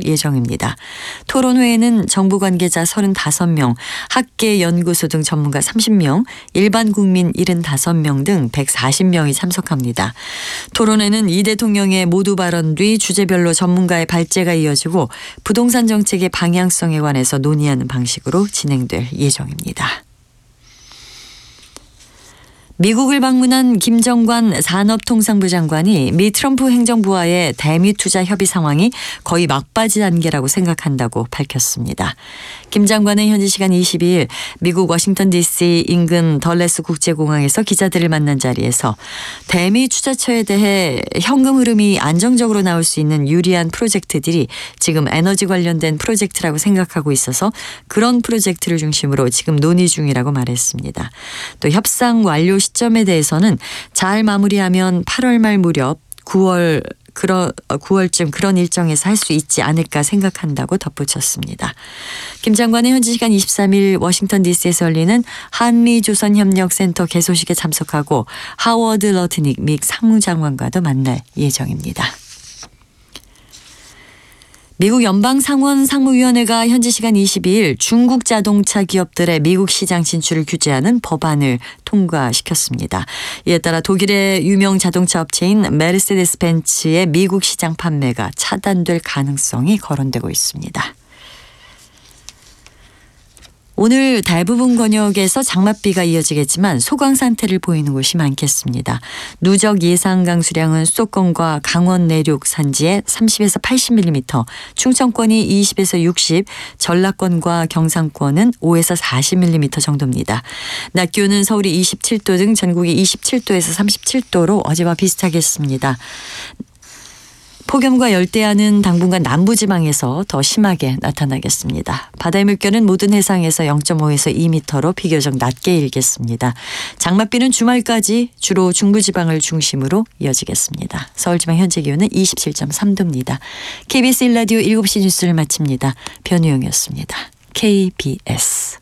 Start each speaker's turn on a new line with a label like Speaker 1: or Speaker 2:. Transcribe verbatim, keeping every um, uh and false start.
Speaker 1: 예정입니다. 토론회에는 정부 관계자 서른다섯 명, 학계 연구소 등 전문가 삼십 명, 일반 국민 칠십오 명 등 백사십 명이 참석합니다. 토론회는 이 대통령의 모두 발언 뒤 주제별로 전문가의 발제가 이어지고 부동산 정책의 방향성에 관해서 논의하는 방식으로 진행될 예정입니다. 미국을 방문한 김정관 산업통상부 장관이 미 트럼프 행정부와의 대미 투자 협의 상황이 거의 막바지 단계라고 생각한다고 밝혔습니다. 김 장관은 현지 시간 이십이 일 미국 워싱턴 디씨 인근 덜레스 국제공항에서 기자들을 만난 자리에서 대미 투자처에 대해 현금 흐름이 안정적으로 나올 수 있는 유리한 프로젝트들이 지금 에너지 관련된 프로젝트라고 생각하고 있어서 그런 프로젝트를 중심으로 지금 논의 중이라고 말했습니다. 또 협상 완료 시점에 대해서는 잘 마무리하면 팔월 말 무렵 구월 그러, 구월쯤 그런 일정에서 할 수 있지 않을까 생각한다고 덧붙였습니다. 김 장관은 현지 시간 이십삼 일 워싱턴 디씨에서 열리는 한미조선협력센터 개소식에 참석하고 하워드 러트닉 미 상무장관과도 만날 예정입니다. 미국 연방상원 상무위원회가 현지 시간 이십이 일 중국 자동차 기업들의 미국 시장 진출을 규제하는 법안을 통과시켰습니다. 이에 따라 독일의 유명 자동차 업체인 메르세데스 벤츠의 미국 시장 판매가 차단될 가능성이 거론되고 있습니다. 오늘 대부분 권역에서 장맛비가 이어지겠지만 소강 상태를 보이는 곳이 많겠습니다. 누적 예상 강수량은 수도권과 강원 내륙 산지에 삼십에서 팔십 밀리미터, 충청권이 이십에서 육십, 전라권과 경상권은 오에서 사십 밀리미터 정도입니다. 낮 기온은 서울이 이십칠 도 등 전국이 이십칠 도에서 삼십칠 도로 어제와 비슷하겠습니다. 폭염과 열대야는 당분간 남부지방에서 더 심하게 나타나겠습니다. 바다의 물결은 모든 해상에서 영 점 오에서 이 미터로 비교적 낮게 일겠습니다. 장맛비는 주말까지 주로 중부지방을 중심으로 이어지겠습니다. 서울지방 현재 기온은 이십칠 점 삼 도입니다. 케이비에스 일 라디오 일곱 시 뉴스를 마칩니다. 변우영이었습니다. 케이비에스